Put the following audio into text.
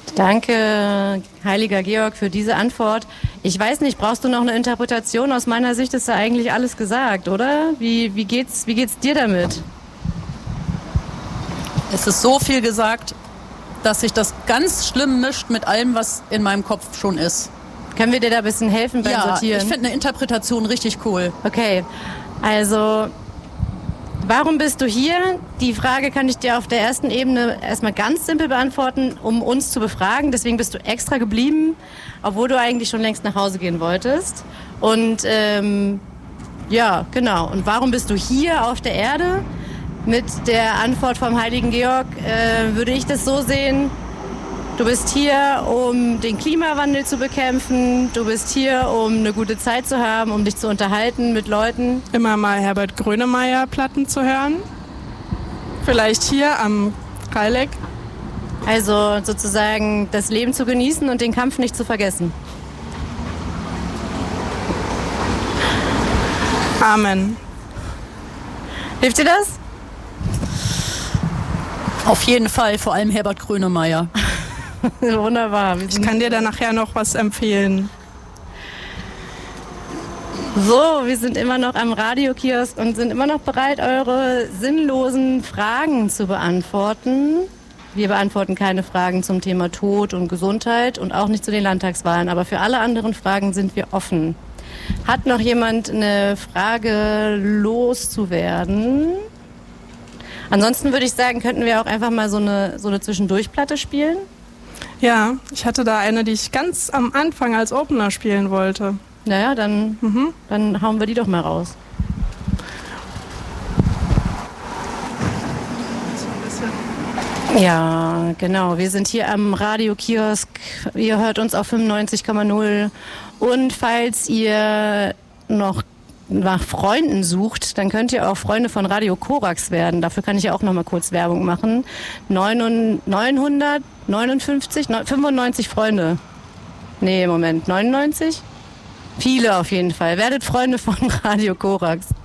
Danke, heiliger Georg, für diese Antwort. Ich weiß nicht, brauchst du noch eine Interpretation? Aus meiner Sicht ist da eigentlich alles gesagt, oder? Wie geht's dir damit? Es ist so viel gesagt, dass sich das ganz schlimm mischt mit allem, was in meinem Kopf schon ist. Können wir dir da ein bisschen helfen beim Sortieren? Ja, ich finde eine Interpretation richtig cool. Okay, also warum bist du hier? Die Frage kann ich dir auf der ersten Ebene erstmal ganz simpel beantworten, um uns zu befragen. Deswegen bist du extra geblieben, obwohl du eigentlich schon längst nach Hause gehen wolltest. Und ja, genau. Und warum bist du hier auf der Erde? Mit der Antwort vom heiligen Georg würde ich das so sehen: Du bist hier, um den Klimawandel zu bekämpfen. Du bist hier, um eine gute Zeit zu haben, um dich zu unterhalten mit Leuten. Immer mal Herbert Grönemeyer Platten zu hören. Vielleicht hier am Freileck. Also sozusagen das Leben zu genießen und den Kampf nicht zu vergessen. Amen. Hilft dir das? Auf jeden Fall, vor allem Herbert Grönemeyer. Wunderbar. Ich kann dir da nachher noch was empfehlen. So, wir sind immer noch am Radiokiosk und sind immer noch bereit, eure sinnlosen Fragen zu beantworten. Wir beantworten keine Fragen zum Thema Tod und Gesundheit und auch nicht zu den Landtagswahlen, aber für alle anderen Fragen sind wir offen. Hat noch jemand eine Frage loszuwerden? Ansonsten würde ich sagen, könnten wir auch einfach mal so eine Zwischendurchplatte spielen. Ja, ich hatte da eine, die ich ganz am Anfang als Opener spielen wollte. Naja, dann hauen wir die doch mal raus. Ja, genau. Wir sind hier am Radiokiosk. Ihr hört uns auf 95,0. Und falls ihr noch nach Freunden sucht, dann könnt ihr auch Freunde von Radio Korax werden. Dafür kann ich ja auch noch mal kurz Werbung machen. 95 Freunde. Nee, Moment, 99? Viele auf jeden Fall. Werdet Freunde von Radio Korax.